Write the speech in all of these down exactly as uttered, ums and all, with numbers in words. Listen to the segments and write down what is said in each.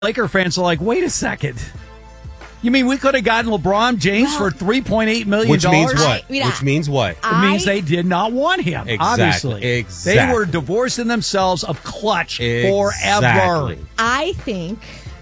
Laker fans are like, wait a second. You mean we could have gotten LeBron James well, for three point eight million dollars? Which means what? I, yeah, Which means what? I, it means they did not want him, exactly, obviously. Exactly. They were divorcing themselves of clutch exactly. forever. I think,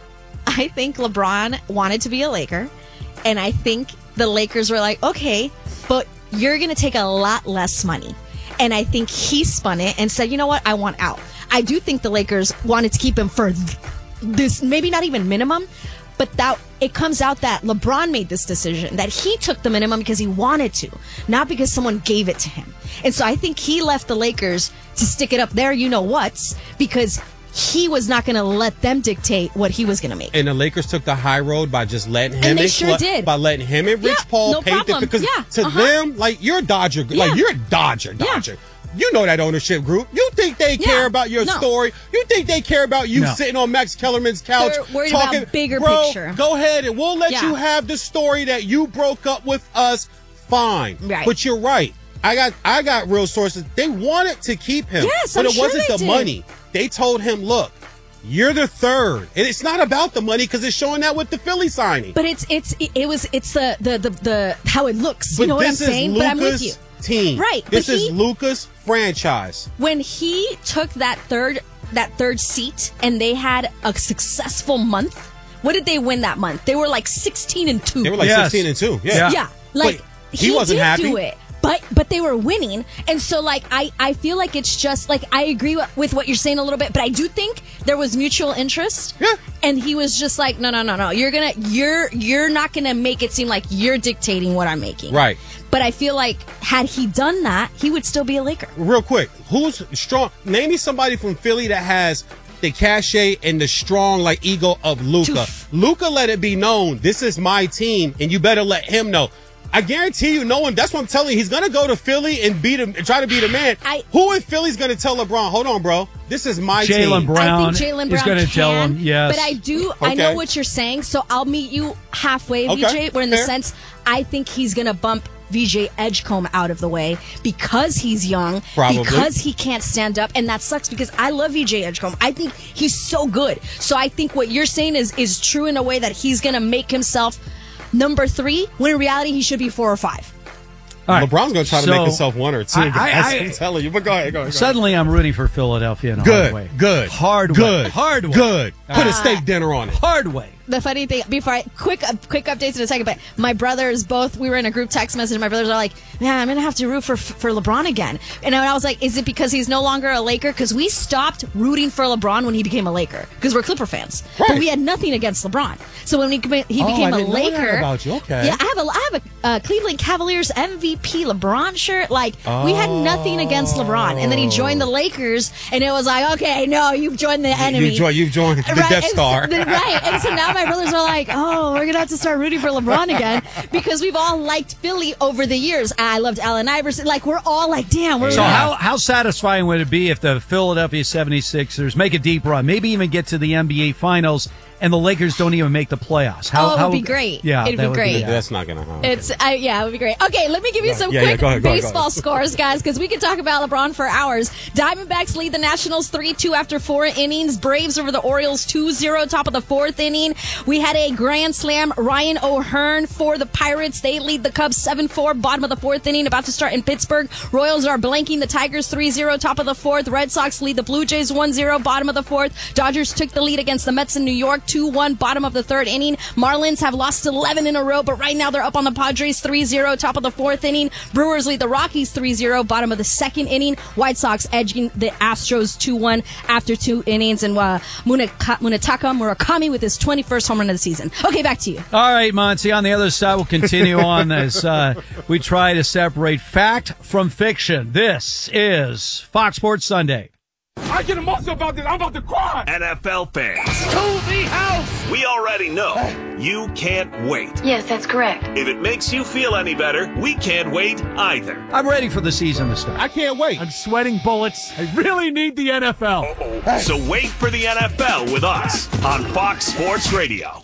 I think LeBron wanted to be a Laker, and I think the Lakers were like, okay, but you're going to take a lot less money. And I think he spun it and said, you know what, I want out. I do think the Lakers wanted to keep him for this, maybe not even minimum, but that it comes out that LeBron made this decision, that he took the minimum because he wanted to, not because someone gave it to him. And so I think he left the Lakers to stick it up there, you know what's, because he was not going to let them dictate what he was going to make. And the Lakers took the high road by just letting him and they and sure Cl- did. by letting him and Rich yeah, Paul no pay problem. the, because yeah, to uh-huh. them, like, you're a Dodger, Yeah. like you're a Dodger, Dodger. Yeah. You know that ownership group. You think they Yeah. care about your No. story? You think they care about you No. sitting on Max Kellerman's couch They're worried talking, about bigger bro, picture. Go ahead and we'll let Yeah. you have the story that you broke up with us. Fine, Right. but you're right. I got I got real sources. They wanted to keep him, Yes, but I'm it sure wasn't they the did. money. They told him, look, you're the third, and it's not about the money because it's showing that with the Philly signing. But it's it's it was it's the the the, the how it looks. But You know what I'm this is saying? But I'm with Luka's you. team. Right, This but is he- Luka's franchise. When he took that third that third seat and they had a successful month, what did they win that month? They were like sixteen and two. They were like Yes. sixteen and two. Yeah. Yeah. yeah, like But he wasn't did happy. do it. But but they were winning, and so like I, I feel like it's just like I agree with, with what you're saying a little bit, but I do think there was mutual interest. Yeah. And he was just like, no no no no, you're gonna you're you're not gonna make it seem like you're dictating what I'm making. Right. But I feel like had he done that, he would still be a Laker. Real quick, who's strong? Name me somebody from Philly that has the cachet and the strong like ego of Luka. Luka let it be known, this is my team, and you better let him know. I guarantee you, no one. That's what I'm telling you. He's gonna go to Philly and beat him, and try to beat a man. I- Who in Philly's gonna tell LeBron, "Hold on, bro, this is my Jaylen team"? Brown I think Jaylen is Brown going to can, tell him, yes. But I do, I know Okay. what you're saying, so I'll meet you halfway, Okay, V J. Where in the fair. sense, I think he's going to bump V J Edgecombe out of the way because he's young, Probably. because he can't stand up, and that sucks because I love V J Edgecombe. I think he's so good. So I think what you're saying is is true in a way that he's going to make himself number three, when in reality he should be four or five. All right. LeBron's gonna try to So, make himself one or two. I- I- guys, I- I'm telling you. But go ahead, go ahead. Go Suddenly, I'm rooting for Philadelphia in a Good, hard way. good, Hard way. good, Hard way. good. Put Uh, a steak dinner on it. Hard way. The funny thing, before I quick uh, quick updates in a second, but my brothers both, we were in a group text message. My brothers are like, "Man, I'm gonna have to root for for LeBron again." And I was like, "Is it because he's no longer a Laker?" Because we stopped rooting for LeBron when he became a Laker because we're Clipper fans, Right. but we had nothing against LeBron. So when he he Oh, became I a didn't know that Laker, about you. Okay. yeah, I have a I have a uh, Cleveland Cavaliers M V P LeBron shirt. Like we had nothing against LeBron, and then he joined the Lakers, and it was like, okay, no, you've joined the enemy. You've joined, you've joined the Right, Death and Star. so- right, and so now my brothers are like, oh, we're gonna have to start rooting for LeBron again because we've all liked Philly over the years. I loved Allen Iverson. Like we're all like, damn, we're So gonna- how how satisfying would it be if the Philadelphia seventy-sixers make a deep run, maybe even get to the N B A Finals, and the Lakers don't even make the playoffs? How, Oh, it would how, be great. Yeah, It'd that be would great. That's not gonna happen. It's I, yeah, it would be great. Okay, let me give you some Yeah, yeah, quick go ahead, go ahead, go baseball ahead. scores, guys, because we could talk about LeBron for hours. Diamondbacks lead the Nationals three two after four innings. Braves over the Orioles two zero, top of the fourth inning. We had a grand slam. Ryan O'Hearn for the Pirates. They lead the Cubs seven four, bottom of the fourth inning, about to start in Pittsburgh. Royals are blanking the Tigers three zero, top of the fourth. Red Sox lead the Blue Jays one zero, bottom of the fourth. Dodgers took the lead against the Mets in New York two one, bottom of the third inning. Marlins have lost eleven in a row, but right now they're up on the Padres three zero, top of the fourth inning. Brewers lead the Rockies three zero, bottom of the second inning. White Sox edging the Astros two one after two innings. And uh, Munaka- Munetaka Murakami with his twenty-first home run of the season. Okay, back to you. All right, Monty, on the other side, we'll continue on as uh, we try to separate fact from fiction. This is Fox Sports Sunday. I get emotional about this. I'm about to cry. N F L fans, To the house. we already know you can't wait. Yes, that's correct. If it makes you feel any better, we can't wait either. I'm ready for the season to start. I can't wait. I'm sweating bullets. I really need the N F L. So wait for the N F L with us on Fox Sports Radio.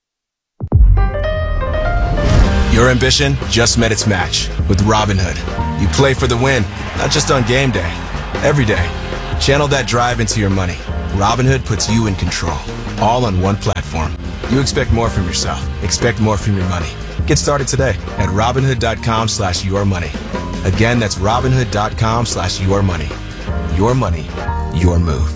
Your ambition just met its match with Robinhood. You play for the win, not just on game day, every day. Channel that drive into your money. Robinhood puts you in control, all on one platform. You expect more from yourself. Expect more from your money. Get started today at Robinhood.com slash your money. Again, that's Robinhood.com slash your money. Your money, your move.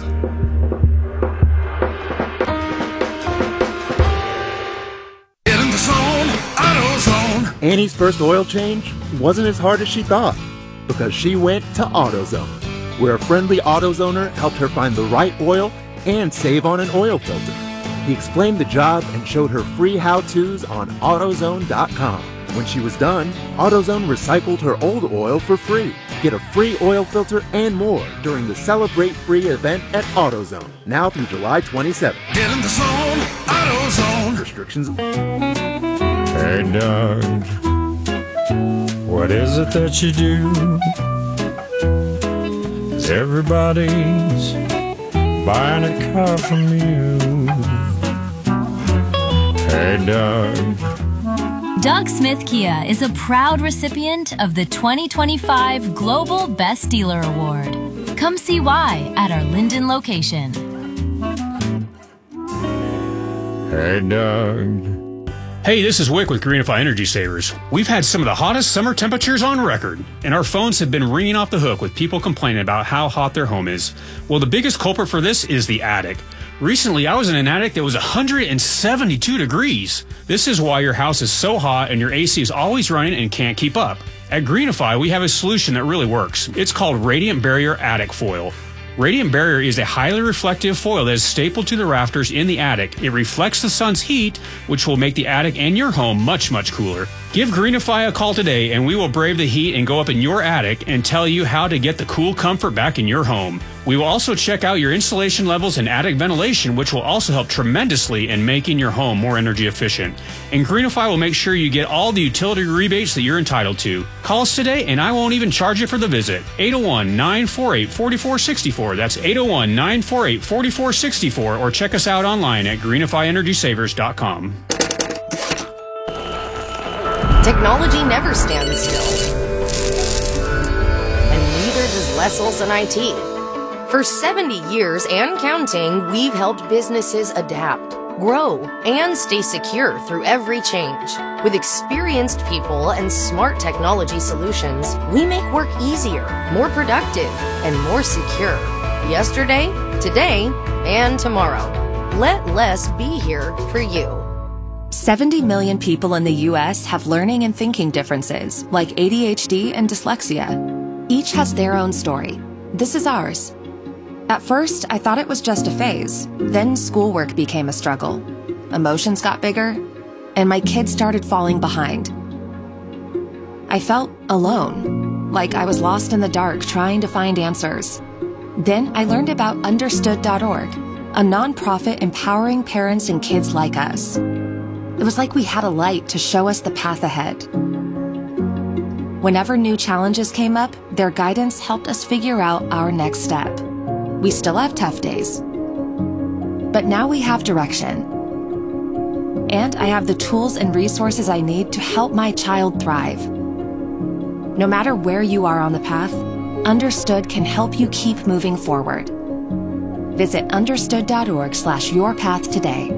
Get in the zone, AutoZone. Annie's first oil change wasn't as hard as she thought because she went to AutoZone, where a friendly AutoZoner helped her find the right oil and save on an oil filter. He explained the job and showed her free how-tos on AutoZone dot com. When she was done, AutoZone recycled her old oil for free. Get a free oil filter and more during the Celebrate Free event at AutoZone, now through July twenty-seventh. Get in the zone, AutoZone. Restrictions. Hey, Doug, what is it that you do? Everybody's buying a car from you. Hey, Doug. Doug Smith Kia is a proud recipient of the twenty twenty-five Global Best Dealer Award. Come see why at our Linden location. Hey, Doug. Hey, this is Wick with Greenify Energy Savers. We've had some of the hottest summer temperatures on record, and our phones have been ringing off the hook with people complaining about how hot their home is. Well, the biggest culprit for this is the attic. Recently, I was in an attic that was one hundred seventy-two degrees. This is why your house is so hot and your A C is always running and can't keep up. At Greenify, we have a solution that really works. It's called Radiant Barrier Attic Foil. Radiant Barrier is a highly reflective foil that is stapled to the rafters in the attic. It reflects the sun's heat, which will make the attic and your home much, much cooler. Give Greenify a call today and we will brave the heat and go up in your attic and tell you how to get the cool comfort back in your home. We will also check out your insulation levels and attic ventilation, which will also help tremendously in making your home more energy efficient. And Greenify will make sure you get all the utility rebates that you're entitled to. Call us today and I won't even charge you for the visit. eight oh one, nine four eight, four four six four. That's eight oh one, nine four eight, four four six four, or check us out online at greenify energy savers dot com. Technology never stands still. And neither does Les Olson I T. For seventy years and counting, we've helped businesses adapt, grow, and stay secure through every change. With experienced people and smart technology solutions, we make work easier, more productive, and more secure. Yesterday, today, and tomorrow. Let Les be here for you. seventy million people in the U S have learning and thinking differences, like A D H D and dyslexia. Each has their own story. This is ours. At first, I thought it was just a phase. Then schoolwork became a struggle. Emotions got bigger, and my kids started falling behind. I felt alone, like I was lost in the dark trying to find answers. Then I learned about understood dot org, a nonprofit empowering parents and kids like us. It was like we had a light to show us the path ahead. Whenever new challenges came up, their guidance helped us figure out our next step. We still have tough days, but now we have direction. And I have the tools and resources I need to help my child thrive. No matter where you are on the path, Understood can help you keep moving forward. Visit understood dot org slash your path today.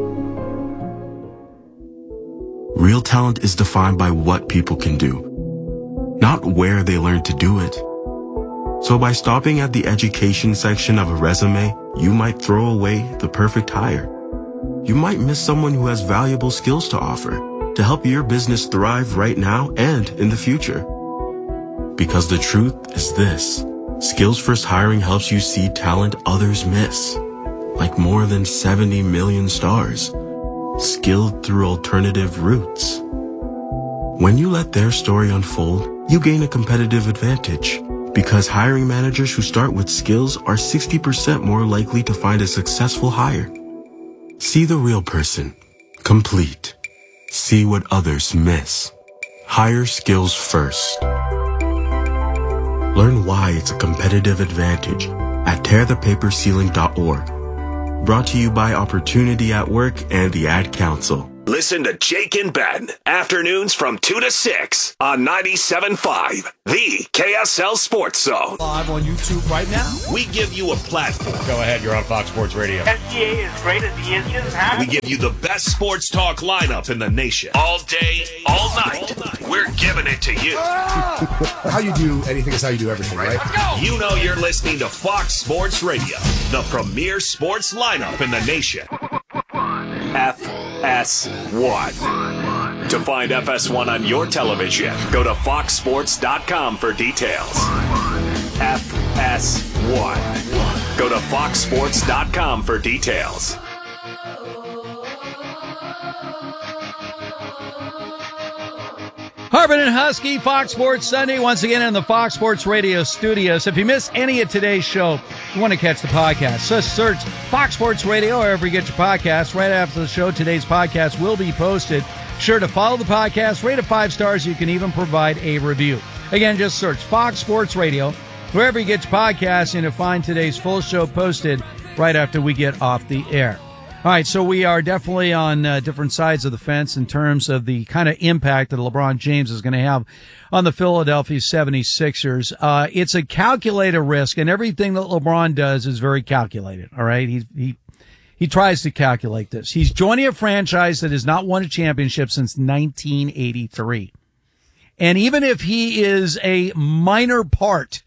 Real talent is defined by what people can do, not where they learn to do it. So by stopping at the education section of a resume, you might throw away the perfect hire. You might miss someone who has valuable skills to offer to help your business thrive right now and in the future. Because the truth is this: Skills First Hiring helps you see talent others miss, like more than seventy million stars, skilled through alternative routes. When you let their story unfold, you gain a competitive advantage, because hiring managers who start with skills are sixty percent more likely to find a successful hire. See the real person, complete. See what others miss. Hire skills first. Learn why it's a competitive advantage at tear the paper ceiling dot org. Brought to you by Opportunity at Work and the Ad Council. Listen to Jake and Ben, afternoons from two to six on ninety-seven point five, the K S L Sports Zone. Live on YouTube right now. We give you a platform. Go ahead, you're on Fox Sports Radio. S G A is great as the engine. Huh? We give you the best sports talk lineup in the nation. All day, all night. We're giving it to you. How you do anything is how you do everything, right? Let's go. You know you're listening to Fox Sports Radio, the premier sports lineup in the nation. F S one. To find F S one on your television, go to fox sports dot com for details. F S one. Go to fox sports dot com for details. Harbin and Husky, Fox Sports Sunday, once again in the Fox Sports Radio studios. If you missed any of today's show, you want to catch the podcast, just search Fox Sports Radio wherever you get your podcasts. Right after the show, today's podcast will be posted. Sure to follow the podcast, rate it five stars. You can even provide a review. Again, just search Fox Sports Radio wherever you get your podcasts, and you'll find today's full show posted right after we get off the air. All right, so we are definitely on uh, different sides of the fence in terms of the kind of impact that LeBron James is going to have on the Philadelphia seventy-sixers. Uh, it's a calculated risk, and everything that LeBron does is very calculated, all right? He, he, he tries to calculate this. He's joining a franchise that has not won a championship since nineteen eighty-three. And even if he is a minor part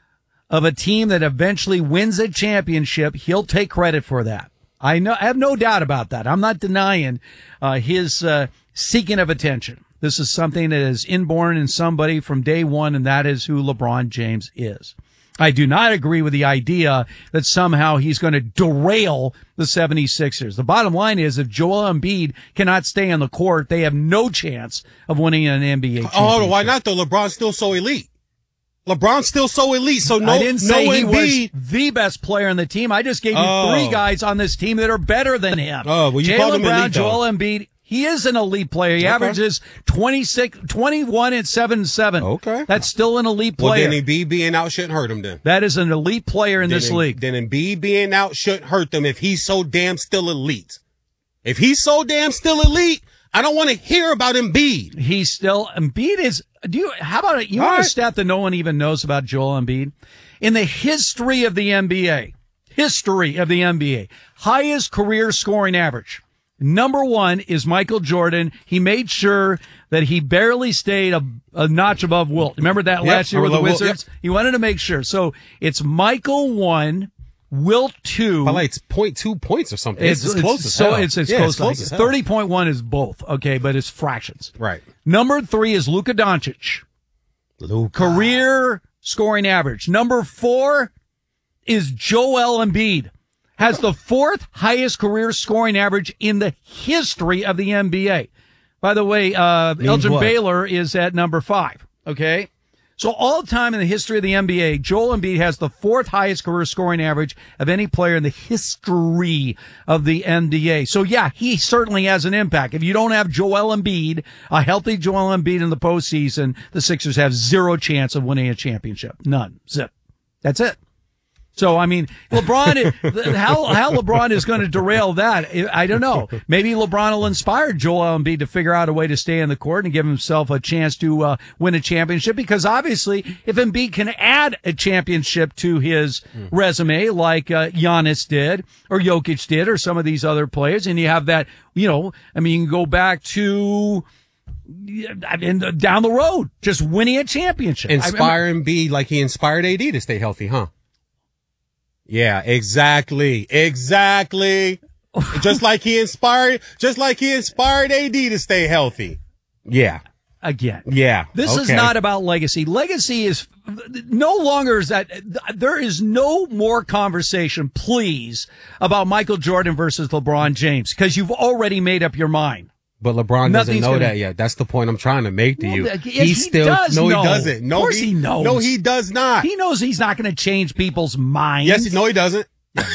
of a team that eventually wins a championship, he'll take credit for that. I know, I have no doubt about that. I'm not denying uh, his uh, seeking of attention. This is something that is inborn in somebody from day one, and that is who LeBron James is. I do not agree with the idea that somehow he's going to derail the seventy-sixers. The bottom line is if Joel Embiid cannot stay on the court, they have no chance of winning an N B A championship. Oh, why not, though? LeBron's still so elite. LeBron's still so elite, so no, I didn't say no he Embiid. was the best player on the team. I just gave you Oh. three guys on this team that are better than him. Oh, well, you called Jaylen him Brown, elite, though. Joel Embiid. He is an elite player. He Okay. averages twenty-six, twenty-one and seven and seven. Okay. That's still an elite Well, player. then Embiid being out shouldn't hurt him then. That is an elite player in Then this Em- league. Then Embiid being out shouldn't hurt them if he's so damn still elite. If he's so damn still elite, I don't want to hear about Embiid. He's still, Embiid is, do you, how about it? You All want a right. stat that no one even knows about Joel Embiid? In the history of the N B A, history of the N B A, highest career scoring average. Number one is Michael Jordan. He made sure that he barely stayed a, a notch above Wilt. Remember that Yep, last year with the Wilt, yep. Wizards? He wanted to make sure. So it's Michael one, Wilt two. By like it's point two points or something. It's, it's close as so hell. it's, it's Yeah, close, it's close like as hell. thirty point one is both, okay, but it's fractions. Right. Number three is Luka Doncic. Luka. Career scoring average. Number four is Joel Embiid. Has the fourth highest career scoring average in the history of the N B A. By the way, uh, Means Elgin what? Baylor is at number five. Okay. So all time in the history of the N B A, Joel Embiid has the fourth highest career scoring average of any player in the history of the N B A. So yeah, he certainly has an impact. If you don't have Joel Embiid, a healthy Joel Embiid in the postseason, the Sixers have zero chance of winning a championship. None. Zip. That's it. So, I mean, LeBron, how, how LeBron is going to derail that, I don't know. Maybe LeBron will inspire Joel Embiid to figure out a way to stay in the court and give himself a chance to uh, win a championship, because obviously if Embiid can add a championship to his mm. resume like uh, Giannis did or Jokic did or some of these other players, and you have that, you know, I mean, you can go back to I mean, down the road, just winning a championship. Inspire Embiid like he inspired A D to stay healthy, huh? Yeah, exactly. Exactly. just like he inspired, just like he inspired A D to stay healthy. Yeah. Again. Yeah. This okay. is not about legacy. Legacy is no longer is that there is no more conversation, please, about Michael Jordan versus LeBron James, because you've already made up your mind. But LeBron Nothing's doesn't know gonna, that yet. That's the point I'm trying to make to well, you. Yes, he he still does no, know. he doesn't. No, of course he, he knows. No, he does not. He knows he's not going to change people's minds. Yes, no, he doesn't.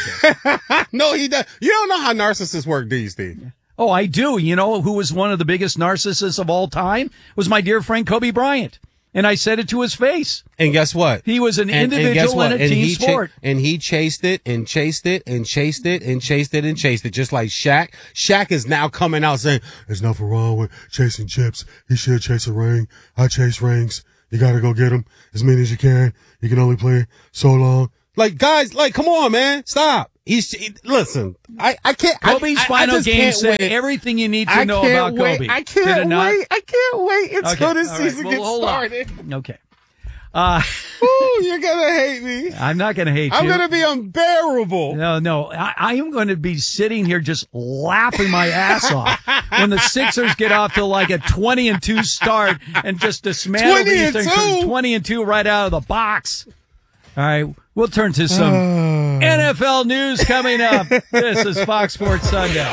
no, he does. You don't know how narcissists work these days. Oh, I do. You know who was one of the biggest narcissists of all time? Was my dear friend Kobe Bryant. And I said it to his face. And guess what? He was an And- and individual guess what? in a And team he cha- sport. and he chased it and chased it and chased it and chased it and chased it, just like Shaq. Shaq is now coming out saying, there's nothing wrong with chasing chips. He should chase a ring. I chase rings. You got to go get them as many as you can. You can only play so long. Like, guys, like, come on, man. Stop. He's, he, listen, I, I can't. I- Kobe's I, I final just game can't said wait. everything you need to I know can't about wait. Kobe. I Did it can't not? wait. I can't wait until Okay, this all right. season Well, gets hold on. started. Okay. Uh, Ooh, you're gonna hate me. I'm not going to hate I'm you. gonna be unbearable. No, no. I, I am going to be sitting here just laughing my ass off when the Sixers get off to like a twenty and two start and just dismantle twenty these and things. two? twenty and two right out of the box. All right. We'll turn to some N F L news coming up. This is Fox Sports Sunday.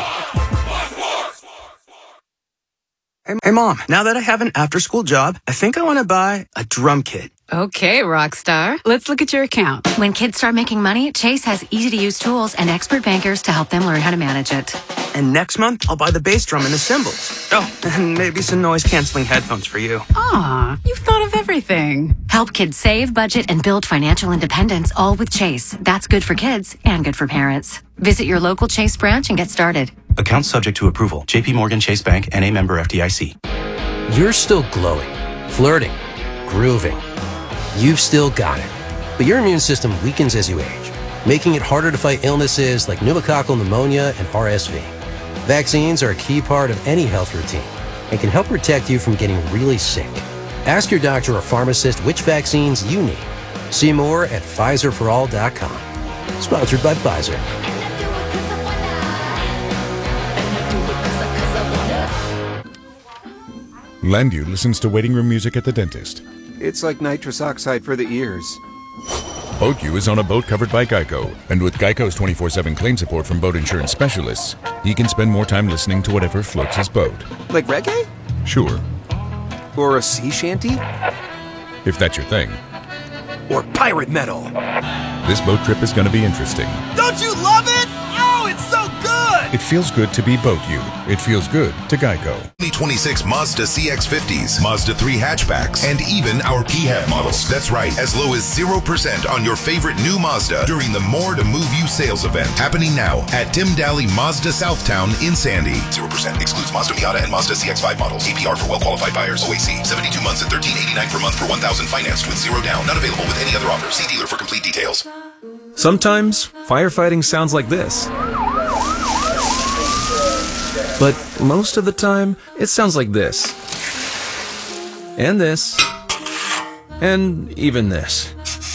Hey, hey, Mom, now that I have an after-school job, I think I want to buy a drum kit. Okay, Rockstar. Let's look at your account. When kids start making money, Chase has easy-to-use tools and expert bankers to help them learn how to manage it. And next month, I'll buy the bass drum and the cymbals. Oh, and maybe some noise-canceling headphones for you. Aw, you've thought of everything. Help kids save, budget, and build financial independence, all with Chase. That's good for kids and good for parents. Visit your local Chase branch and get started. Account subject to approval. J P Morgan Chase Bank, N A member F D I C. You're still glowing, flirting, grooving. You've still got it. But your immune system weakens as you age, making it harder to fight illnesses like pneumococcal pneumonia and R S V. Vaccines are a key part of any health routine and can help protect you from getting really sick. Ask your doctor or pharmacist which vaccines you need. See more at Pfizer for all dot com. Sponsored by Pfizer. Landu listens to waiting room music at the dentist. It's like nitrous oxide for the ears. BoatU is on a boat covered by Geico, and with Geico's twenty-four seven claim support from boat insurance specialists, he can spend more time listening to whatever floats his boat. Like reggae? Sure, Or a sea shanty? if that's your thing. Or pirate metal? This boat trip is going to be interesting. Don't you love it? Oh, it's so good! It feels good to be BoatU. It feels good to Geico. twenty twenty-six Mazda C X fifties, Mazda three hatchbacks, and even our P HEV models. That's right, as low as zero percent on your favorite new Mazda during the More to Move You sales event. Happening now at Tim Daly Mazda Southtown in Sandy. zero percent excludes Mazda Miata and Mazda C X five models. A P R for well-qualified buyers. O A C, seventy-two months at thirteen eighty-nine per month for one thousand financed with zero down. Not available with any other offer. See dealer for complete details. Sometimes firefighting sounds like this. But most of the time, it sounds like this. And this. And even this.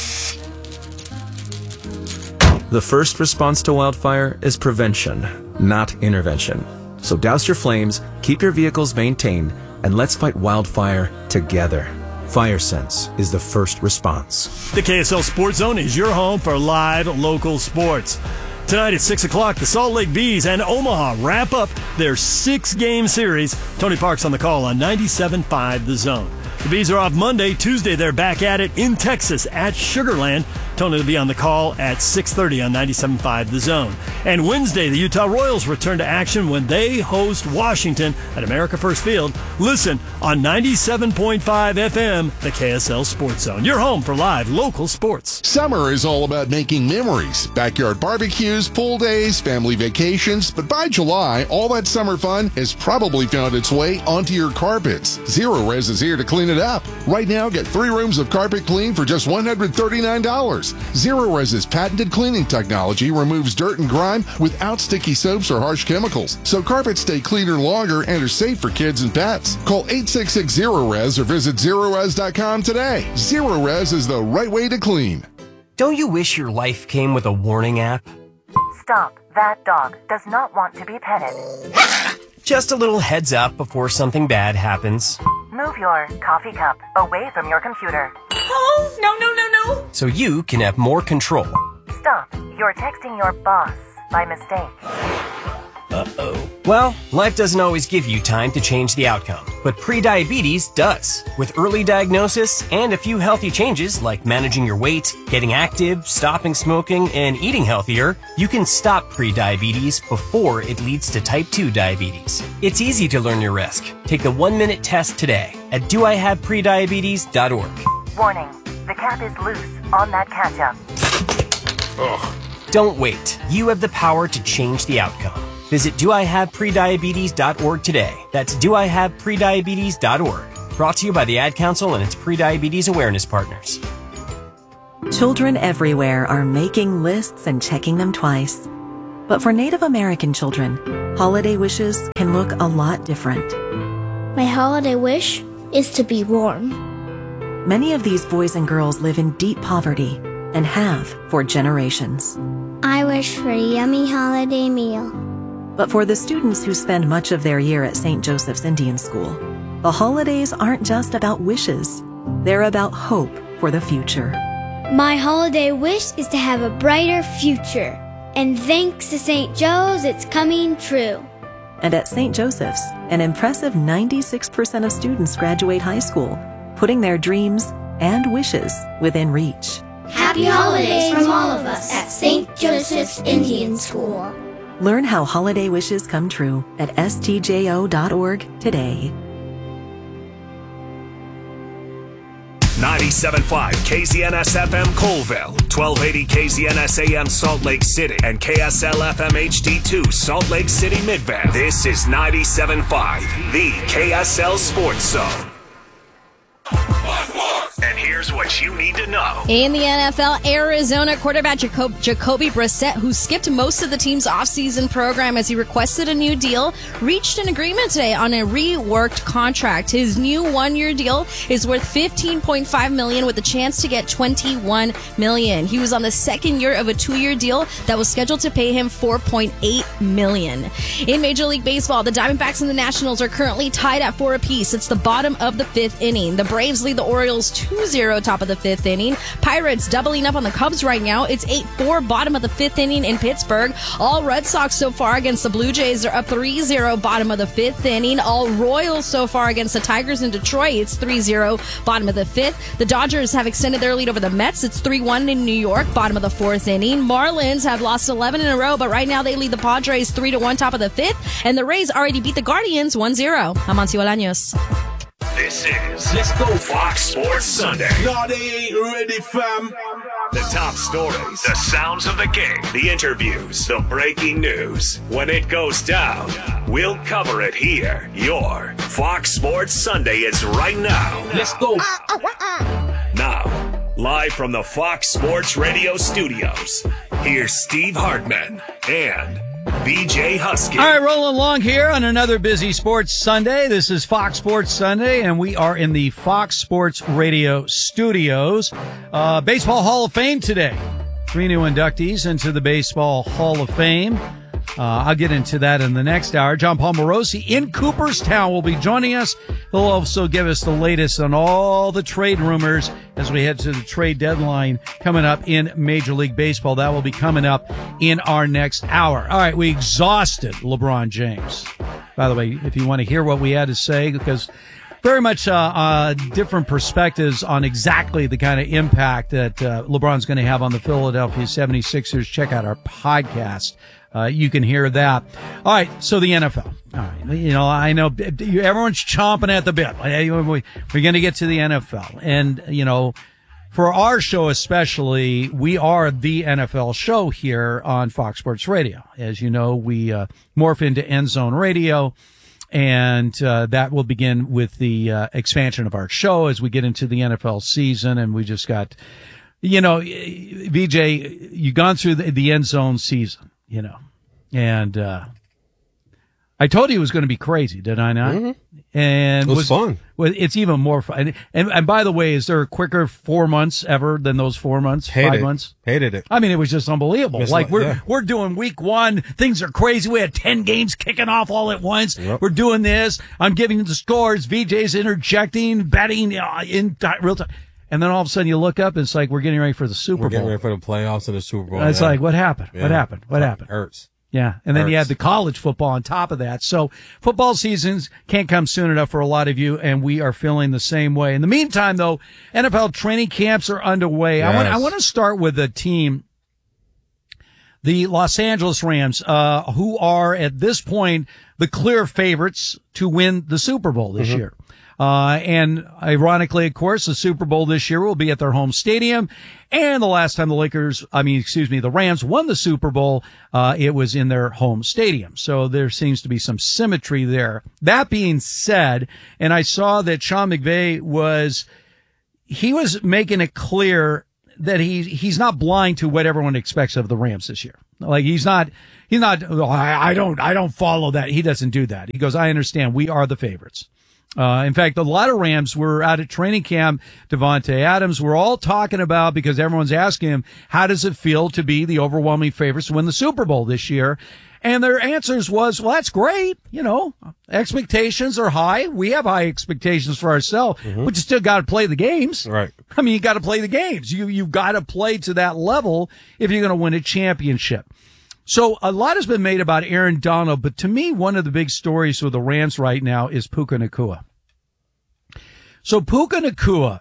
The first response to wildfire is prevention, not intervention. So douse your flames, keep your vehicles maintained, and let's fight wildfire together. FireSense is the first response. The K S L Sports Zone is your home for live local sports. Tonight at six o'clock, the Salt Lake Bees and Omaha wrap up their six-game series. Tony Park's on the call on ninety-seven point five The Zone. The Bees are off Monday. Tuesday, they're back at it in Texas at Sugar Land. Tony will be on the call at six thirty on ninety-seven point five The Zone. And Wednesday, the Utah Royals return to action when they host Washington at America First Field. Listen on ninety-seven point five F M, the K S L Sports Zone. Your home for live local sports. Summer is all about making memories. Backyard barbecues, pool days, family vacations. But by July, all that summer fun has probably found its way onto your carpets. Zero Res is here to clean it up. Right now, get three rooms of carpet clean for just one hundred thirty-nine dollars. Zero Res's patented cleaning technology removes dirt and grime without sticky soaps or harsh chemicals, so carpets stay cleaner longer and are safe for kids and pets. Call eight six six zero res or visit zero res dot com today. Zero Res is the right way to clean. Don't you wish your life came with a warning app? Stop. That dog does not want to be petted. Just a little heads up before something bad happens. Move your coffee cup away from your computer. Oh, no, no, no, no. So you can have more control. Stop. You're texting your boss by mistake. Uh-oh. Well, life doesn't always give you time to change the outcome, but prediabetes does. With early diagnosis and a few healthy changes like managing your weight, getting active, stopping smoking, and eating healthier, you can stop prediabetes before it leads to type two diabetes. It's easy to learn your risk. Take the one-minute test today at do I have prediabetes dot org. Warning, the cap is loose on that ketchup. Ugh. Don't wait. You have the power to change the outcome. Visit do I have prediabetes dot org today. That's do I have prediabetes dot org. Brought to you by the Ad Council and its prediabetes awareness partners. Children everywhere are making lists and checking them twice. But for Native American children, holiday wishes can look a lot different. My holiday wish is to be warm. Many of these boys and girls live in deep poverty and have for generations. I wish for a yummy holiday meal. But for the students who spend much of their year at Saint Joseph's Indian School, the holidays aren't just about wishes. They're about hope for the future. My holiday wish is to have a brighter future. And thanks to Saint Joe's, it's coming true. And at Saint Joseph's, an impressive ninety-six percent of students graduate high school, putting their dreams and wishes within reach. Happy holidays from all of us at Saint Joseph's Indian School. Learn how holiday wishes come true at S T J O dot org today. ninety-seven point five K Z N S F M Colville, twelve eighty K Z N S A M Salt Lake City, and K S L F M H D two Salt Lake City Midvale. This is ninety-seven point five, the K S L Sports Zone. And here's what you need to know. In the N F L, Arizona quarterback Jacob- Jacoby Brissett, who skipped most of the team's offseason program as he requested a new deal, reached an agreement today on a reworked contract. His new one-year deal is worth fifteen point five million dollars with a chance to get twenty-one million dollars. He was on the second year of a two-year deal that was scheduled to pay him four point eight million dollars. In Major League Baseball, the Diamondbacks and the Nationals are currently tied at four apiece. It's the bottom of the fifth inning. The Braves lead the Orioles two zero top of the fifth inning. Pirates doubling up on the Cubs right now. It's eight four bottom of the fifth inning in Pittsburgh. All Red Sox so far against the Blue Jays are up three zero bottom of the fifth inning. All Royals so far against the Tigers in Detroit. It's three zero bottom of the fifth. The Dodgers have extended their lead over the Mets. It's three one in New York bottom of the fourth inning. Marlins have lost eleven in a row, but right now they lead the Padres three to one top of the fifth. And the Rays already beat the Guardians one zero. I'm Amancio Bolaños. This is Let's Go Fox Sports Sunday. No, they ain't ready, fam. The top stories, the sounds of the game, the interviews, the breaking news. When it goes down, we'll cover it here. Your Fox Sports Sunday is right now. Let's go. Now, live from the Fox Sports Radio studios, here's Steve Hartman and B J Husky. All right, rolling along here on another busy Sports Sunday. This is Fox Sports Sunday, and we are in the Fox Sports Radio studios. Uh, Baseball Hall of Fame today. Three new inductees into the Baseball Hall of Fame. Uh, I'll get into that in the next hour. John Paul Morosi in Cooperstown will be joining us. He'll also give us the latest on all the trade rumors as we head to the trade deadline coming up in Major League Baseball. That will be coming up in our next hour. All right, we exhausted LeBron James. By the way, if you want to hear what we had to say, because very much uh, uh different perspectives on exactly the kind of impact that uh, LeBron's going to have on the Philadelphia seventy-sixers, check out our podcast. Uh, you can hear that. All right, so the N F L. All right, you know, I know everyone's chomping at the bit. We're going to get to the N F L. And, you know, for our show especially, we are the N F L show here on Fox Sports Radio. As you know, we uh, morph into End Zone Radio, and uh, that will begin with the uh, expansion of our show as we get into the N F L season. And we just got, you know, V J, you've gone through the, the End Zone season. You know, and uh, I told you it was going to be crazy, did I not? Mm-hmm. And it was, was fun. Well, it's even more fun. And, and by the way, is there a quicker four months ever than those four months? Hated five it. months? Hated it. I mean, it was just unbelievable. Just like like, we're yeah. we're doing week one. Things are crazy. We had ten games kicking off all at once. Yep. We're doing this. I'm giving you the scores. V J's interjecting, betting uh, in t- real time. And then all of a sudden you look up and it's like we're getting ready for the Super we're Bowl. We're getting ready for the playoffs and the Super Bowl. And it's yeah. like, what happened? Yeah. What happened? What happened? Hurts. Yeah, and then you Hurts. had the college football on top of that. So football seasons can't come soon enough for a lot of you, and we are feeling the same way. In the meantime, though, N F L training camps are underway. Yes. I want I want to start with a team, the Los Angeles Rams, uh, who are at this point the clear favorites to win the Super Bowl this Mm-hmm. year. Uh, and ironically, of course, the Super Bowl this year will be at their home stadium. And the last time the Lakers, I mean, excuse me, the Rams won the Super Bowl, uh, it was in their home stadium. So there seems to be some symmetry there. That being said, and I saw that Sean McVay was, he was making it clear that he, he's not blind to what everyone expects of the Rams this year. Like he's not, he's not, oh, I, I don't, I don't follow that. He doesn't do that. He goes, I understand. We are the favorites. Uh, in fact, a lot of Rams were out at training camp. Devontae Adams, we're all talking about because everyone's asking him, how does it feel to be the overwhelming favorites to win the Super Bowl this year? And their answers was, well, that's great. You know, expectations are high. We have high expectations for ourselves, Mm-hmm. but you still got to play the games. Right. I mean, you got to play the games. You, you've got to play to that level if you're going to win a championship. So a lot has been made about Aaron Donald, but to me, one of the big stories with the Rams right now is Puka Nacua. So Puka Nacua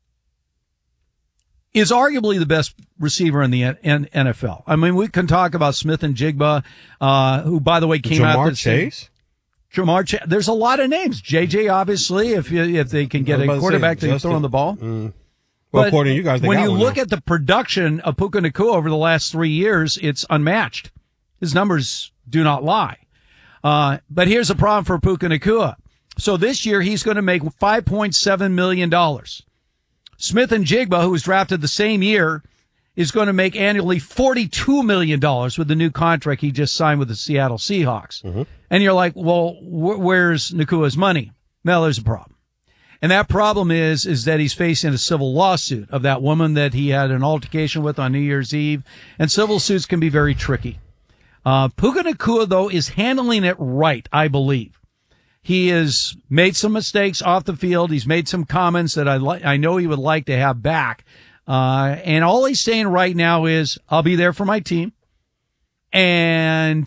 is arguably the best receiver in the N F L. I mean, we can talk about Smith and Jigba, uh, who, by the way, came Jamar out the Chase. Jamar Chase. There's a lot of names. J J, obviously, if you, if they can get I was a about to quarterback say, to Justin- throw on the ball. Mm. Well, But according to you guys, they when got you one look now. at the production of Puka Nacua over the last three years, it's unmatched. His numbers do not lie. Uh, but here's a problem for Puka Nacua. So this year, he's going to make five point seven million dollars. Smith and Jigba, who was drafted the same year, is going to make annually forty-two million dollars with the new contract he just signed with the Seattle Seahawks. Mm-hmm. And you're like, well, wh- where's Nakua's money? Well, there's a problem. And that problem is, is that he's facing a civil lawsuit of that woman that he had an altercation with on New Year's Eve. And civil suits can be very tricky. Uh, Puka Nacua, though, is handling it right, I believe. He has made some mistakes off the field. He's made some comments that I li- I know he would like to have back. Uh, and all he's saying right now is, I'll be there for my team. And,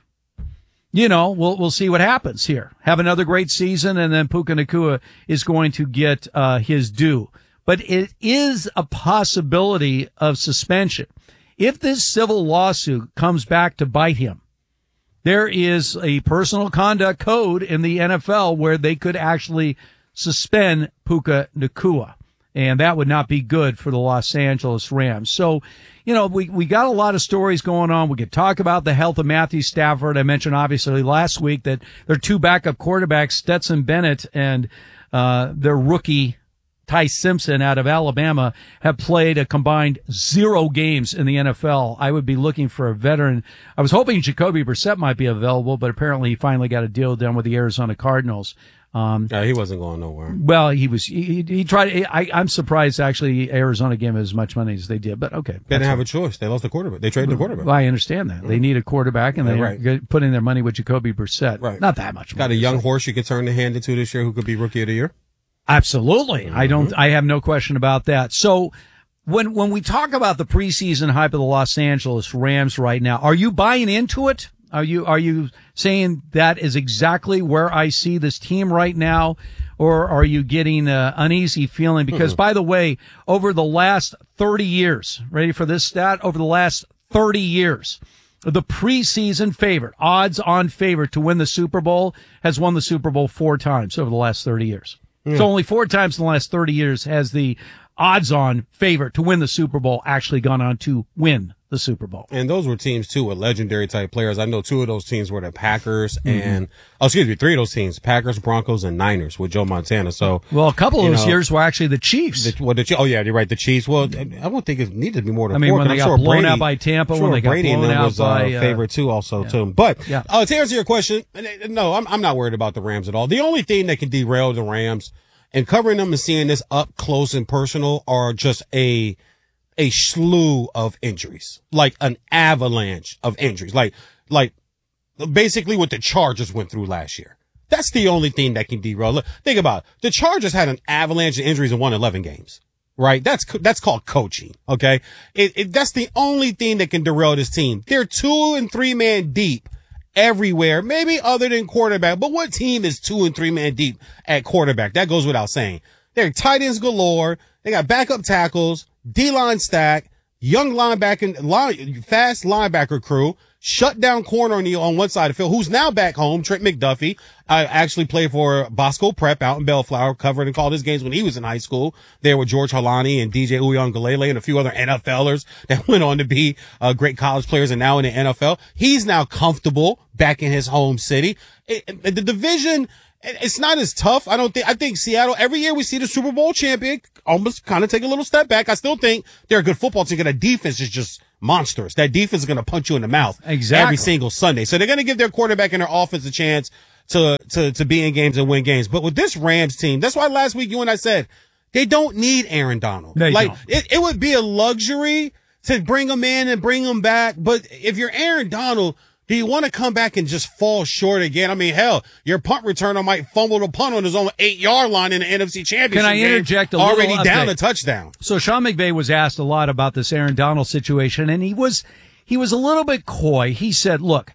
you know, we'll, we'll see what happens here. Have another great season, and then Puka Nacua is going to get, uh, his due. But it is a possibility of suspension. If this civil lawsuit comes back to bite him, there is a personal conduct code in the N F L where they could actually suspend Puka Nacua. And that would not be good for the Los Angeles Rams. So, you know, we, we got a lot of stories going on. We could talk about the health of Matthew Stafford. I mentioned obviously last week that their two backup quarterbacks, Stetson Bennett and, uh, their rookie Ty Simpson out of Alabama, have played a combined zero games in the N F L. I would be looking for a veteran. I was hoping Jacoby Brissett might be available, but apparently he finally got a deal done with the Arizona Cardinals. Um, yeah, he wasn't going nowhere. Well, he was, he, he tried, I, I'm surprised actually Arizona gave him as much money as they did, but okay. They didn't have a choice. They lost the quarterback. They traded the quarterback. Well, I understand that. They need a quarterback and Yeah, they're right. putting their money with Jacoby Brissett. Right. Not that much money. Got a young horse you could turn the hand into this year who could be rookie of the year. Absolutely. I don't, I have no question about that. So when, when we talk about the preseason hype of the Los Angeles Rams right now, are you buying into it? Are you, are you saying that is exactly where I see this team right now? Or are you getting an uneasy feeling? Because, by the way, over the last thirty years, ready for this stat? Over the last thirty years, the preseason favorite, odds on favorite to win the Super Bowl has won the Super Bowl four times over the last thirty years. Yeah. So only four times in the last thirty years has the odds on favorite to win the Super Bowl actually gone on to win the Super Bowl. And those were teams too with legendary type players. I know two of those teams were the Packers Mm-hmm. and, oh, excuse me, three of those teams, Packers, Broncos, and Niners with Joe Montana. So, Well, a couple of you those know, years were actually the Chiefs. The, well, the, Chi- oh yeah, you're right. The Chiefs. Well, I don't think it needed to be more than I mean, four. when 'cause they I'm got sure blown Brady, out by Tampa, sure when they got Brady blown and them out was by, uh, uh, favorite too, also yeah. too. But Yeah. uh, to answer your question, no, I'm I'm not worried about the Rams at all. The only thing that can derail the Rams and covering them and seeing this up close and personal are just a a slew of injuries, like an avalanche of injuries, like like basically what the Chargers went through last year. That's the only thing that can derail. Look, think about it. The Chargers had an avalanche of injuries and won eleven games, right? That's that's called coaching, okay? It, it, that's the only thing that can derail this team. They're two and three man deep everywhere, maybe other than quarterback. But what team is two and three man deep at quarterback? That goes without saying. They're tight ends galore. They got backup tackles, D-line stack, young linebacker, line, fast linebacker crew, shut down corner on the on one side of the field, who's now back home. Trent McDuffie, I actually played for Bosco Prep out in Bellflower, covered and called his games when he was in high school. There were George Halani and D J Uiagalelei and a few other NFLers that went on to be uh, great college players and now in the N F L. He's now comfortable back in his home city. It, it, the division, it's not as tough. I don't think, I think Seattle, every year we see the Super Bowl champion almost kind of take a little step back. I still think they're a good football team. That defense is just monstrous. That defense is going to punch you in the mouth exactly every single Sunday. So they're going to give their quarterback and their offense a chance to, to, to be in games and win games. But with this Rams team, that's why last week you and I said they don't need Aaron Donald. They like don't. It, it would be a luxury to bring him in and bring him back. But if you're Aaron Donald, do you want to come back and just fall short again? I mean, hell, your punt returner might fumble the punt on his own eight-yard line in the N F C Championship Can I game, interject a little already down update? a touchdown. So Sean McVay was asked a lot about this Aaron Donald situation, and he was he was a little bit coy. He said, look,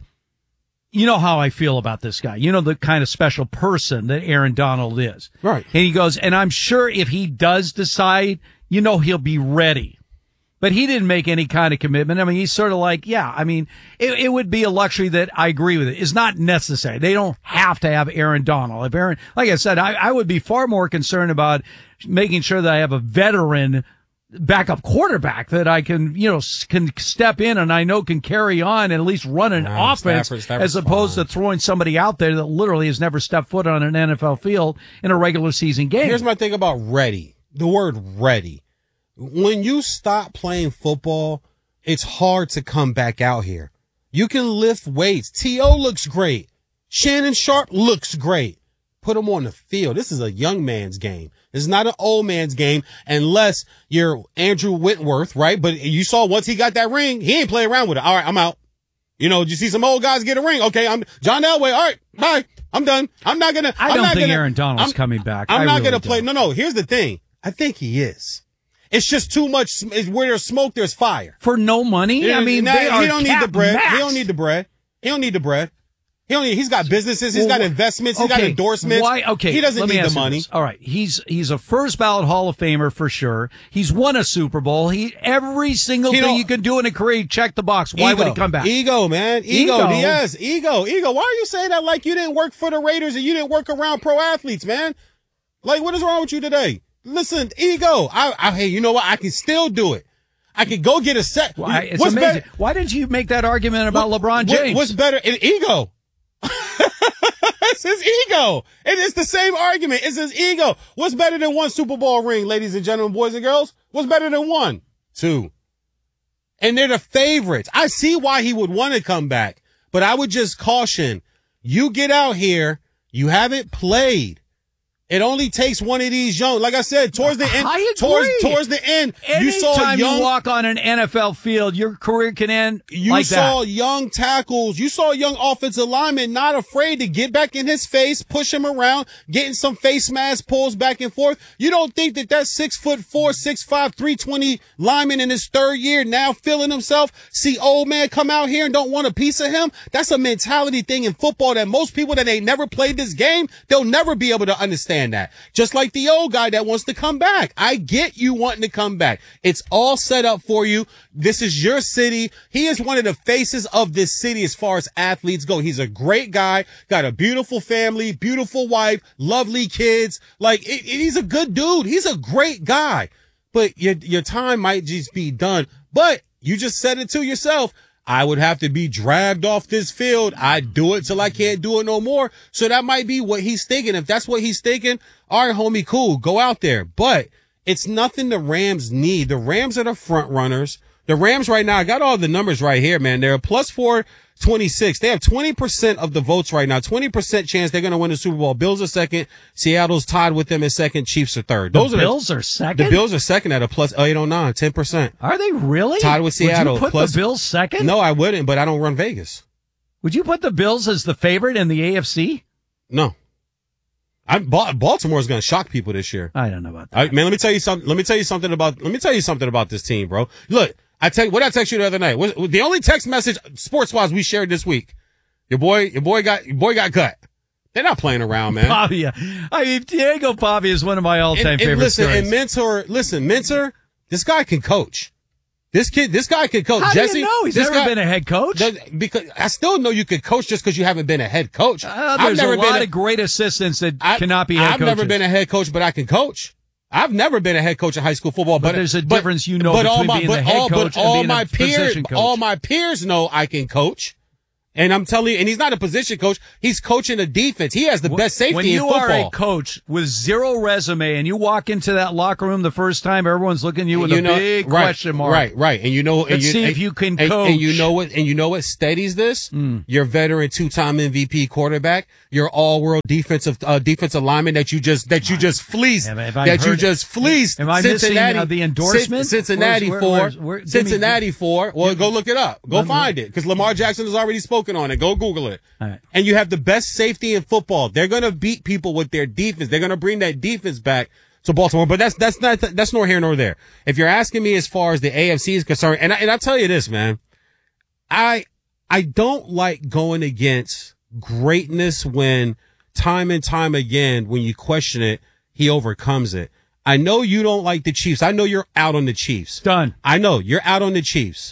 you know how I feel about this guy. You know the kind of special person that Aaron Donald is. Right. And he goes, and I'm sure if he does decide, you know, he'll be ready. But he didn't make any kind of commitment. I mean, he's sort of like, yeah, I mean, it, it would be a luxury that I agree with it. It's not necessary. They don't have to have Aaron Donald. If Aaron, like I said, I, I would be far more concerned about making sure that I have a veteran backup quarterback that I can, you know, can step in and I know can carry on and at least run an Nah, offense Stafford, Stafford's as opposed fine. to throwing somebody out there that literally has never stepped foot on an N F L field in a regular season game. Here's my thing about ready. The word ready. When you stop playing football, it's hard to come back out here. You can lift weights. T O looks great. Shannon Sharp looks great. Put him on the field. This is a young man's game. This is not an old man's game unless you're Andrew Whitworth, right? But you saw once he got that ring, he ain't play around with it. All right, I'm out. You know, did you see some old guys get a ring? Okay, I'm John Elway. All right, bye. I'm done. I'm not gonna. I I'm don't not think gonna, Aaron Donald's I'm, coming back. I'm I not really gonna play. don't. No, no. Here's the thing. I think he is. It's just too much. Is where there's smoke, there's fire. For no money? I mean, Nah, they are he don't need the cap bread. maxed. He don't need the bread. He don't need the bread. He don't need, he's got businesses. He's Well, got investments. He's got okay, endorsements. Why? Okay, He doesn't let me need the ask you money. this. All right, he's he's a first ballot Hall of Famer for sure. He's won a Super Bowl. He every single He thing don't- you can do in a career, check the box. Why Ego. would he come back? Ego, man. Ego. Ego. Yes. Ego. Ego. Why are you saying that like you didn't work for the Raiders and you didn't work around pro athletes, man? Like, what is wrong with you today? Listen, ego. I, I, hey, you know what? I can still do it. I could go get a set. Why, it's what's amazing. better? Why didn't you make that argument about What- LeBron what- James? what's better? An ego. It's his ego. And it's the same argument. It's his ego. What's better than one Super Bowl ring, ladies and gentlemen, boys and girls? What's better than one? Two. And they're the favorites. I see why he would want to come back, but I would just caution, you get out here, you haven't played. It only takes one of these young, like I said, towards the end, I agree. towards, towards the end, you saw Anytime young, you walk on an N F L field, your career can end you like saw that. young tackles. You saw young offensive linemen not afraid to get back in his face, push him around, getting some face mask pulls back and forth. You don't think that that six foot four, six five, three twenty lineman in his third year now feeling himself, see old man come out here and don't want a piece of him? That's a mentality thing in football that most people that ain't never played this game, they'll never be able to understand that. Just like the old guy that wants to come back. I get you wanting to come back. It's all set up for you. This is your city. He is one of the faces of this city as far as athletes go. He's a great guy, got a beautiful family, beautiful wife, lovely kids. Like, it, it- he's a good dude. He's a great guy. But your, your time might just be done. But you just said it to yourself. I would have to be dragged off this field. I do it till I can't do it no more. So that might be what he's thinking. If that's what he's thinking, all right, homie, cool, go out there. But it's nothing the Rams need. The Rams are the front runners. The Rams right now, I got all the numbers right here, man. They're a plus four twenty-six. They have twenty percent of the votes right now. twenty percent chance they're going to win the Super Bowl. Bills are second. Seattle's tied with them in second. Chiefs are third. The Those are Bills the, are second? The Bills are second at a plus eight oh nine, ten percent. Are they really? Tied with Seattle. Would you put plus, the Bills second? No, I wouldn't, but I don't run Vegas. Would you put the Bills as the favorite in the A F C? No. I'm, Baltimore is going to shock people this year. I don't know about that. I, man, let me tell you something. Let me tell you something about. Let me tell you something about this team, bro. Look, I tell you what I text you the other night. What, the only text message sports wise we shared this week. Your boy, your boy got your boy got cut. They're not playing around, man. Pavia. I mean, Diego Pavia is one of my all time and, favorite and listen, stories. And Mentor, listen, Mentor, this guy can coach. This kid, this guy can coach. How Jesse, do you know? He's this never guy, been a head coach. The, because I still know you could coach just because you haven't been a head coach. Uh, I've there's never a lot been of great assistants that I, cannot be head I've coaches. never been a head coach, but I can coach. I've never been a head coach in high school football, but, but there's a but, difference, you know, but between all my, being but the head all, coach but and all being my a peers, position coach. all my peers know I can coach. And I'm telling you, and he's not a position coach. He's coaching a defense. He has the when, best safety when you in football. are a coach with zero resume and you walk into that locker room the first time, everyone's looking at you with you a know, big right, question mark. Right, right. And you know, Let's and you, see and, if you can and, coach. And you know what? And you know what steadies this? Mm. Your veteran two-time M V P quarterback, your all-world defensive uh, defensive lineman that you just that you just fleeced, yeah, that you just fleeced. Am I Cincinnati, missing uh, the endorsement? Cincinnati where's, for where, where's, where, Cincinnati me, for. Well, go look it up. Go me, find it because Lamar Jackson has already spoken on it. Go Google it. All right. And you have the best safety in football. They're going to beat people with their defense. They're going to bring that defense back to Baltimore. But that's that's not that's nor here nor there. If you're asking me as far as the A F C is concerned, and I, and I'll tell you this, man, I I don't like going against greatness when time and time again when you question it, he overcomes it. I know you don't like the Chiefs. I know you're out on the Chiefs. Done. I know you're out on the Chiefs.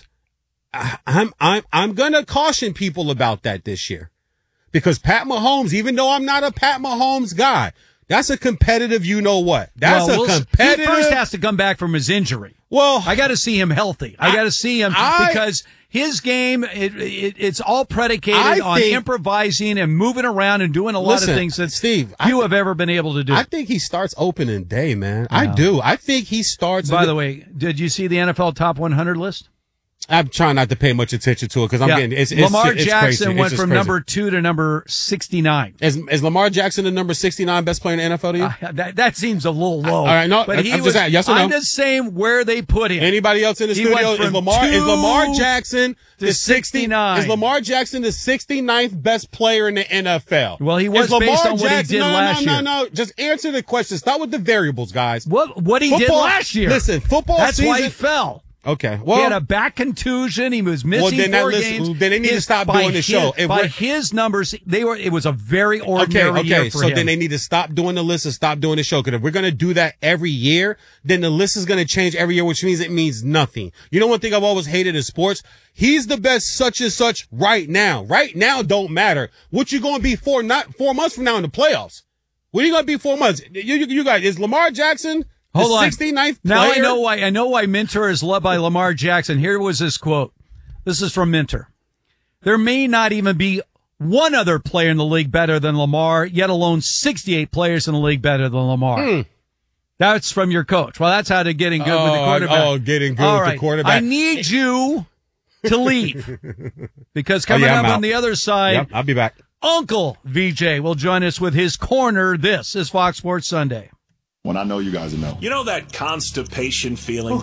I, I'm I'm I'm gonna caution people about that this year. Because Pat Mahomes, even though I'm not a Pat Mahomes guy, that's a competitive you know what. That's well, a we'll, competitive. He first has to come back from his injury. Well, I got to see him healthy. I, I got to see him I, because his game, it, it, it's all predicated I on think, improvising and moving around and doing a lot listen, of things that Steve, few I, have ever been able to do. I think he starts opening day, man. No. I do. I think he starts. By the way, did you see the N F L Top one hundred list? I'm trying not to pay much attention to it because I'm yeah. getting it's, it's Lamar it's Jackson crazy. went it's from crazy. number two to number sixty-nine. Is, is Lamar Jackson the number sixty-nine best player in the N F L to you? Uh, that, that seems a little low. All right, no, but he I'm was, just asking, yes or no? I'm just saying where they put him. Anybody else in the he studio? Is Lamar is Lamar Jackson the sixty-nine? Is Lamar Jackson the sixty-ninth best player in the N F L? Well, he was is Lamar based on Jackson, what he did no, last no, year. No, no, no. Just answer the question. Start with the variables, guys. What what he football, did last year? Listen, football That's season. why he fell. Okay. Well, he had a back contusion. He was missing well, then four that games. Listen, then they need his, to stop by doing the his, show. If by his numbers, they were. It was a very ordinary okay, okay. year for so him. then they need to stop doing the list and stop doing the show. Because if we're going to do that every year, then the list is going to change every year, which means it means nothing. You know one thing I've always hated in sports? He's the best such and such right now. Right now don't matter. What you going to be for not four months from now in the playoffs? What are you going to be four months? You, you, you guys, is Lamar Jackson Hold the on. sixty-ninth player? Now I know why. I know why Minter is loved by Lamar Jackson. Here was his quote. This is from Minter. There may not even be one other player in the league better than Lamar, yet alone sixty-eight players in the league better than Lamar. Mm. That's from your coach. Well, that's how to getting good oh, with the quarterback. Oh, getting good All with right. the quarterback. I need you to leave because coming oh, yeah, up on out. the other side, yep, I'll be back. Uncle V J will join us with his corner. This is Fox Sports Sunday. When I know you guys will know. You know that constipation feeling?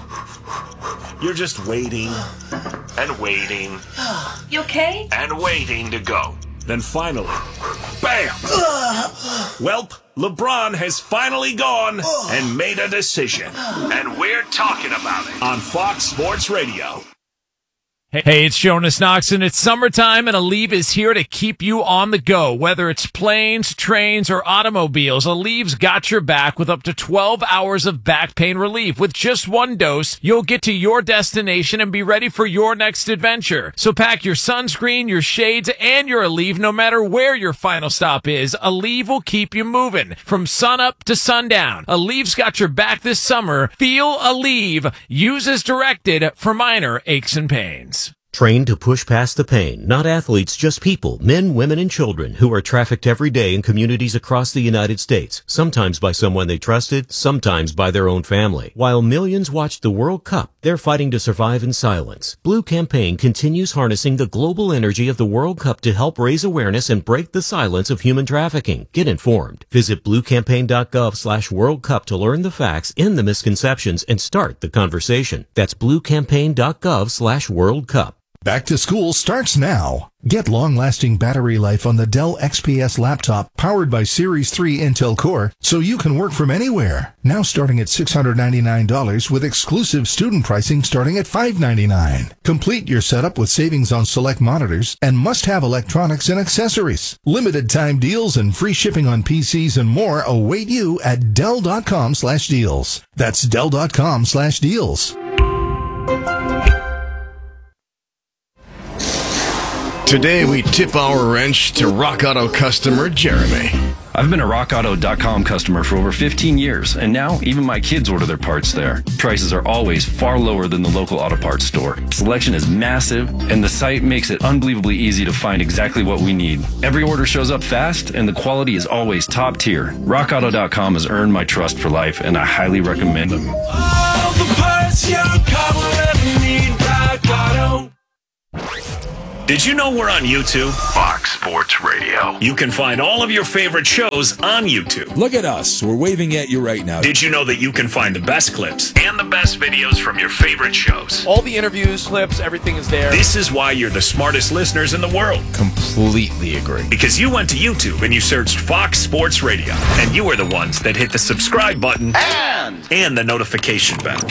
You're just waiting and waiting. You okay? And waiting to go. Then finally, bam! Welp, LeBron has finally gone and made a decision. And we're talking about it on Fox Sports Radio. Hey, it's Jonas Knox, and it's summertime, and Aleve is here to keep you on the go. Whether it's planes, trains, or automobiles, Aleve's got your back with up to twelve hours of back pain relief. With just one dose, you'll get to your destination and be ready for your next adventure. So pack your sunscreen, your shades, and your Aleve no matter where your final stop is. Aleve will keep you moving from sunup to sundown. Aleve's got your back this summer. Feel Aleve. Use as directed for minor aches and pains. Trained to push past the pain, not athletes, just people, men, women, and children who are trafficked every day in communities across the United States, sometimes by someone they trusted, sometimes by their own family. While millions watched the World Cup, they're fighting to survive in silence. Blue Campaign continues harnessing the global energy of the World Cup to help raise awareness and break the silence of human trafficking. Get informed. Visit bluecampaign.gov slash World Cup to learn the facts, end the misconceptions, and start the conversation. That's bluecampaign.gov slash World Cup. Back to school starts now. Get long-lasting battery life on the Dell X P S laptop powered by Series three Intel Core so you can work from anywhere. Now starting at six hundred ninety-nine dollars with exclusive student pricing starting at five hundred ninety-nine dollars. Complete your setup with savings on select monitors and must-have electronics and accessories. Limited time deals and free shipping on P Cs and more await you at Dell.com slash deals. That's Dell.com slash deals. Today we tip our wrench to Rock Auto customer Jeremy. I've been a rock auto dot com customer for over fifteen years, and now even my kids order their parts there. Prices are always far lower than the local auto parts store. Selection is massive, and the site makes it unbelievably easy to find exactly what we need. Every order shows up fast, and the quality is always top tier. rock auto dot com has earned my trust for life, and I highly recommend them. All the parts your car will ever need, Rock Auto. Did you know we're on YouTube? Fox Sports Radio. You can find all of your favorite shows on YouTube. Look at us. We're waving at you right now. Did you know that you can find the best clips and the best videos from your favorite shows? All the interviews, clips, everything is there. This is why you're the smartest listeners in the world. Completely agree. Because you went to YouTube and you searched Fox Sports Radio, and you are the ones that hit the subscribe button and, and the notification bell.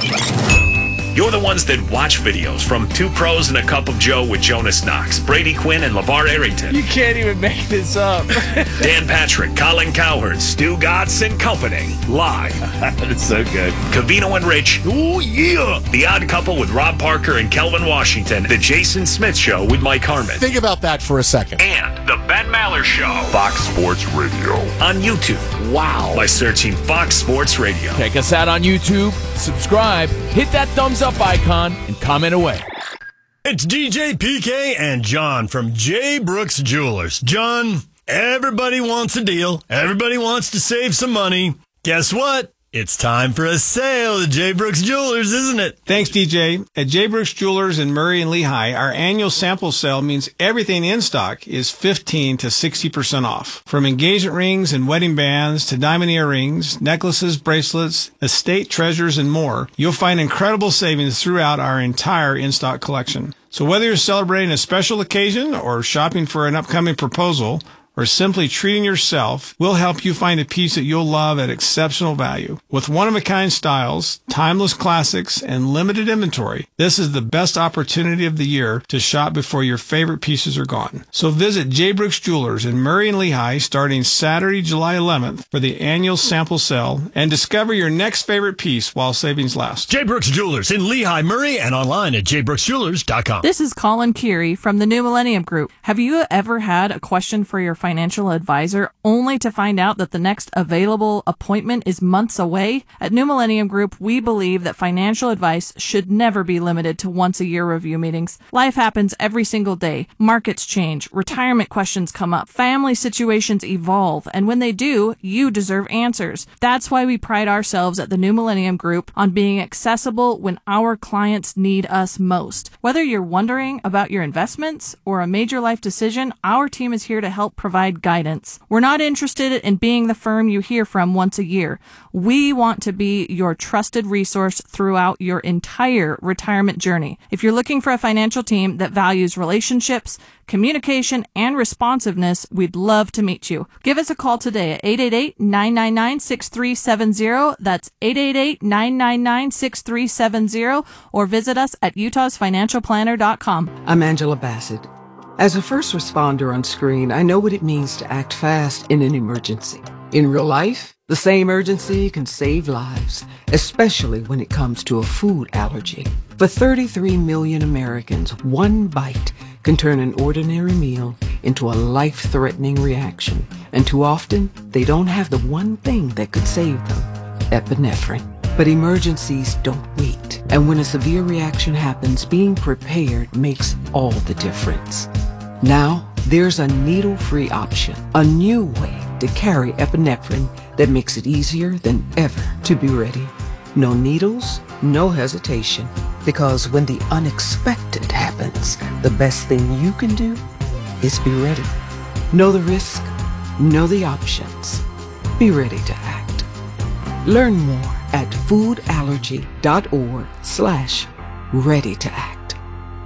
You're the ones that watch videos from Two Pros and a Cup of Joe with Jonas Knox, Brady Quinn, and LeVar Arrington. You can't even make this up. Dan Patrick, Colin Cowherd, Stu Gatz and company. Live. That's so good. Cavino and Rich. Oh, yeah. The Odd Couple with Rob Parker and Kelvin Washington. The Jason Smith Show with Mike Harmon. Think about that for a second. And The Ben Maller Show. Fox Sports Radio. On YouTube. Wow. By searching Fox Sports Radio. Check us out on YouTube. Subscribe. Hit that thumbs up icon and comment away. It's D J P K and John from J. Brooks Jewelers. John, everybody wants a deal. Everybody wants to save some money. Guess what? It's time for a sale at J. Brooks Jewelers, isn't it? Thanks, D J. At J. Brooks Jewelers in Murray and Lehigh, our annual sample sale means everything in stock is fifteen to sixty percent off. From engagement rings and wedding bands to diamond earrings, necklaces, bracelets, estate treasures, and more, you'll find incredible savings throughout our entire in-stock collection. So whether you're celebrating a special occasion or shopping for an upcoming proposal, or simply treating yourself, we'll help you find a piece that you'll love at exceptional value. With one-of-a-kind styles, timeless classics, and limited inventory, this is the best opportunity of the year to shop before your favorite pieces are gone. So visit J. Brooks Jewelers in Murray and Lehigh starting Saturday, July eleventh for the annual sample sale and discover your next favorite piece while savings last. J. Brooks Jewelers in Lehigh, Murray, and online at j brooks jewelers dot com. This is Colin Keary from the New Millennium Group. Have you ever had a question for your financial advisor only to find out that the next available appointment is months away? At New Millennium Group, we believe that financial advice should never be limited to once a year review meetings. Life happens every single day. Markets change, retirement questions come up, family situations evolve, and when they do, you deserve answers. That's why we pride ourselves at the New Millennium Group on being accessible when our clients need us most. Whether you're wondering about your investments or a major life decision, our team is here to help provide guidance. We're not interested in being the firm you hear from once a year. We want to be your trusted resource throughout your entire retirement journey. If you're looking for a financial team that values relationships, communication, and responsiveness, we'd love to meet you. Give us a call today at eight eight eight, nine nine nine, six three seven zero. That's eight eight eight, nine nine nine, six three seven zero, or visit us at utahs financial planner dot com. I'm Angela Bassett. As a first responder on screen, I know what it means to act fast in an emergency. In real life, the same urgency can save lives, especially when it comes to a food allergy. For thirty-three million Americans, one bite can turn an ordinary meal into a life-threatening reaction. And too often, they don't have the one thing that could save them, epinephrine. But emergencies don't wait. And when a severe reaction happens, being prepared makes all the difference. Now, there's a needle-free option, a new way to carry epinephrine that makes it easier than ever to be ready. No needles, no hesitation, because when the unexpected happens, the best thing you can do is be ready. Know the risk, know the options, be ready to act. Learn more at foodallergy dot org slash ready to act.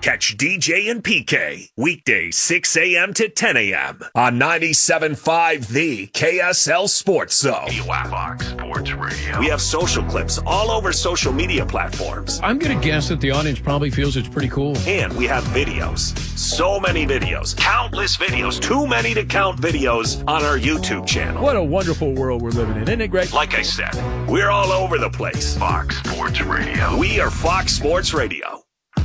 Catch D J and P K weekdays six a.m. to ten a.m. on ninety-seven point five The K S L Sports Zone. Fox Sports Radio. We have social clips all over social media platforms. I'm going to guess that the audience probably feels it's pretty cool. And we have videos. So many videos. Countless videos. Too many to count videos on our YouTube channel. What a wonderful world we're living in. Isn't it great? Like I said, we're all over the place. Fox Sports Radio. We are Fox Sports Radio.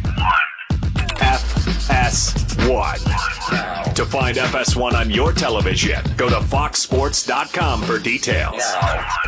F S one. To find F S one on your television, go to fox sports dot com for details.